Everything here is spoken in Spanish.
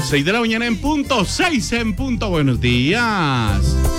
6 de la mañana en punto, 6 en punto. Buenos días.